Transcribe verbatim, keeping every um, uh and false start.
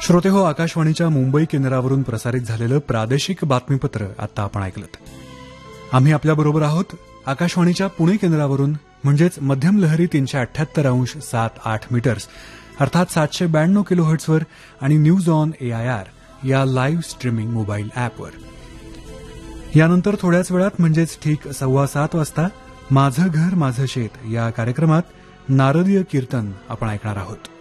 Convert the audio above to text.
श्रोते हो, आकाशवाणीच्या मुंबई केंद्रावरून प्रसारित झालेलं प्रादेशिक बातमीपत्र आता आपण ऐकलं. आम्ही आपल्याबरोबर आहोत आकाशवाणीच्या पुणे केंद्रावरून, म्हणजेच मध्यम लहरी तीनशे अठ्ठ्याहत्तर अंश सात आठ मीटर्स अर्थात सातशे ब्याण्णव किलो हर्ट्सवर आणि news on A I R या लाईव्ह स्ट्रीमिंग मोबाईल ॲपवर. यानंतर थोड्याच वेळात म्हणजेच ठीक सव्वा सात वाजता माझं घर माझं शेत या कार्यक्रमात नारदीय कीर्तन आपण ऐकणार आहोत.